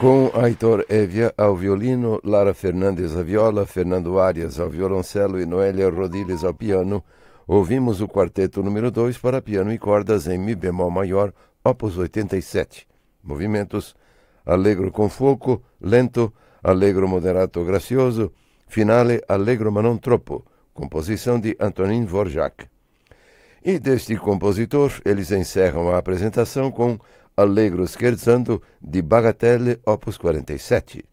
Com Aitor Evia ao violino, Lara Fernandes à viola, Fernando Arias ao violoncelo e Noélia Rodiles ao piano, ouvimos o quarteto número 2 para piano e cordas em Mi bemol maior, opus 87. Movimentos: allegro con fuoco, lento, allegro moderato gracioso, finale allegro ma non troppo, composição de Antonin Dvorak. E deste compositor, eles encerram a apresentação com Allegro scherzando de Bagatelle, opus 47.